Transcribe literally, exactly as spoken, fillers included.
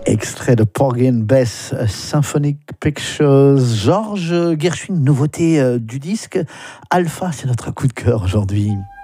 Extrait de Porgy and Bess, Symphonic Pictures, Georges Gershwin, nouveauté euh, du disque. Alpha, c'est notre coup de cœur aujourd'hui.